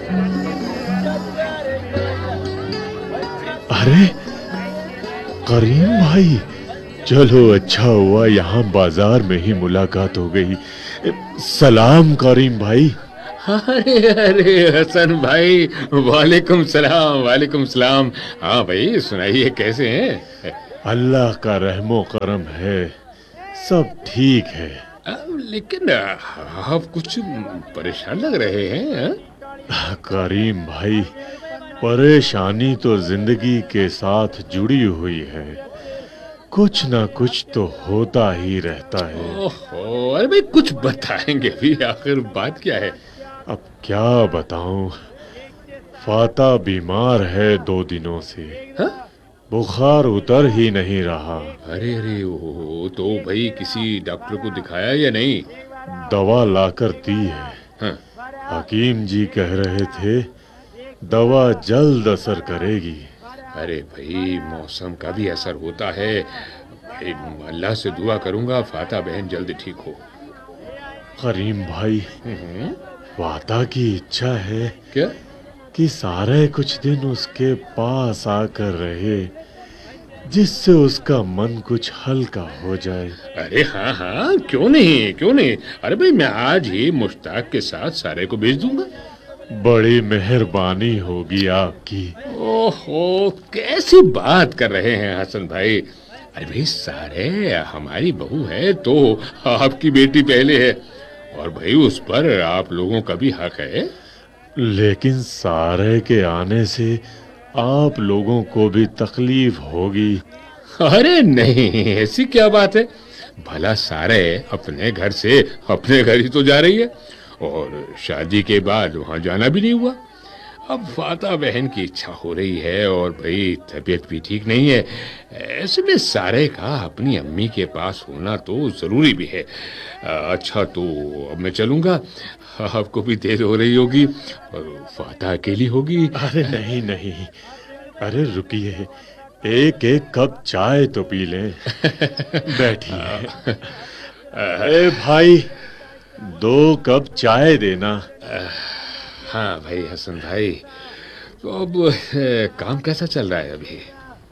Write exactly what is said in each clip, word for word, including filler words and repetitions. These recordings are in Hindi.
अरे करीम भाई, चलो अच्छा हुआ यहाँ बाजार में ही मुलाकात हो गई। सलाम करीम भाई। अरे अरे हसन भाई, वालेकुम सलाम, वालेकुम सलाम। हाँ भाई, सुनाइए कैसे हैं? अल्लाह का रहमो करम है, सब ठीक है। आ, लेकिन आप कुछ परेशान लग रहे हैं। करीम भाई, परेशानी तो जिंदगी के साथ जुड़ी हुई है, कुछ ना कुछ तो होता ही रहता है। ओहो, अरे भाई कुछ बताएंगे भी, आखिर बात क्या है? अब क्या बताऊं, फाता बीमार है दो दिनों से। हा? बुखार उतर ही नहीं रहा। अरे अरे, ओ तो भाई किसी डॉक्टर को दिखाया या नहीं? दवा लाकर दी है। हाँ? हकीम जी कह रहे थे दवा जल्द असर करेगी। अरे भाई, मौसम का भी असर होता है भाई। अल्लाह से दुआ करूंगा फाता बहन जल्द ठीक हो। करीम भाई, वादा की इच्छा है क्या? कि सारे कुछ दिन उसके पास आकर रहे, जिससे उसका मन कुछ हल्का हो जाए। अरे हाँ हाँ, क्यों नहीं, क्यों नहीं। अरे भाई, मैं आज ही मुश्ताक के साथ सारे को भेज दूंगा। बड़ी मेहरबानी होगी आपकी। ओहो, कैसी बात कर रहे हैं हसन भाई। अरे भाई, सारे हमारी बहू है तो आपकी बेटी पहले है, और भाई उस पर आप लोगों का भी हक है। लेकिन सारे के आने से आप लोगों को भी तकलीफ होगी। अरे नहीं, ऐसी क्या बात है। भला सारे अपने घर से अपने घर ही तो जा रही है, और शादी के बाद वहां जाना भी नहीं हुआ। अब फाता बहन की इच्छा हो रही है, और भाई तबीयत भी ठीक नहीं है। ऐसे में सारे का अपनी अम्मी के पास होना तो जरूरी भी है। अच्छा, तो अब मैं चलूंगा, आपको भी देर हो रही होगी और फाता अकेली होगी। अरे नहीं नहीं, अरे रुकिए, एक एक कप चाय तो पी लें। बैठिए। अरे भाई, दो कप चाय देना। हाँ भाई हसन भाई, तो अब काम कैसा चल रहा है अभी?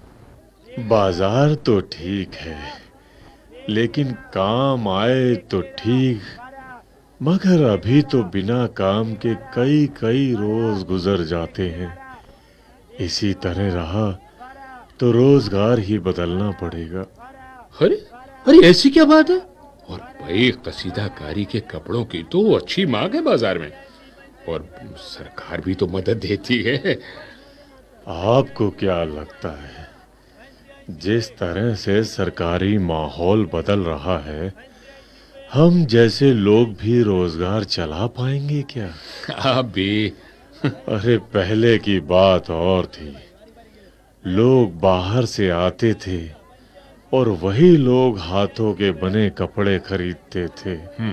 बाजार तो ठीक है, लेकिन काम आए तो ठीक, मगर अभी तो बिना काम के कई कई रोज गुजर जाते हैं। इसी तरह रहा तो रोजगार ही बदलना पड़ेगा। अरे अरे, ऐसी क्या बात है? और भाई, कसीदाकारी के कपड़ों की तो अच्छी मांग है बाजार में, और सरकार भी तो मदद देती है। आपको क्या लगता है, जिस तरह से सरकारी माहौल बदल रहा है, हम जैसे लोग भी रोजगार चला पाएंगे क्या? आप भी। अरे पहले की बात और थी, लोग बाहर से आते थे और वही लोग हाथों के बने कपड़े खरीदते थे।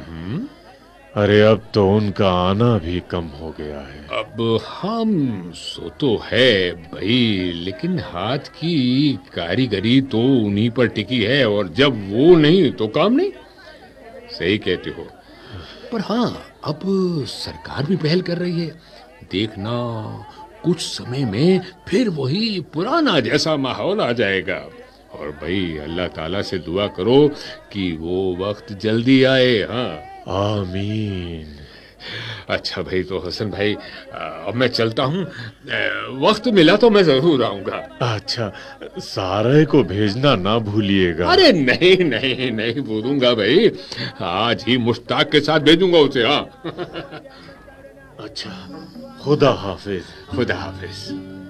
अरे अब तो उनका आना भी कम हो गया है। अब हम सो तो है भाई, लेकिन हाथ की कारीगरी तो उन्हीं पर टिकी है, और जब वो नहीं तो काम नहीं। सही कहते हो। पर हाँ, अब सरकार भी पहल कर रही है। देखना, कुछ समय में फिर वही पुराना जैसा माहौल आ जाएगा। और भाई, अल्लाह ताला से दुआ करो कि वो वक्त जल्दी आए। हाँ, आमीन। अच्छा भाई, तो हसन भाई, अब मैं चलता हूँ। वक्त मिला तो मैं जरूर आऊंगा। अच्छा, सारे को भेजना ना भूलिएगा। अरे नहीं नहीं नहीं भूलूंगा भाई, आज ही मुश्ताक के साथ भेजूंगा उसे। हाँ। अच्छा, खुदा हाफिज। खुदा हाफिज।